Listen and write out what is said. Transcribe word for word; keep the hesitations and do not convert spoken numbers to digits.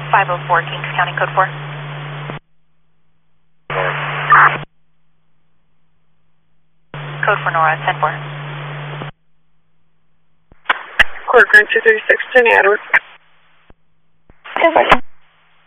five oh four, Kings County, code four. Code for Nora, ten four. Court Grand two thirty-six, Jenny Edwards. ten four.